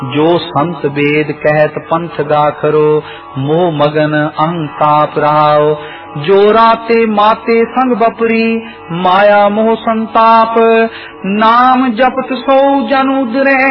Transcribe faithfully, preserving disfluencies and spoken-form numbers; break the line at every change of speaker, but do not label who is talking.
जो संत वेद कहत पंथ गाखरो, मोह मगन अहंताप रहाओ। जो राते माते संग बपरी, माया मोह संताप। नाम जपत सो जन उदरे,